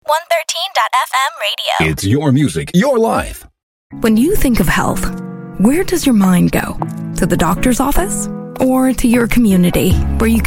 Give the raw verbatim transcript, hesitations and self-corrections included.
one thirteen dot f m radio. It's your music, your life. When you think of health, where does your mind go? To the doctor's office? Or to your community, where you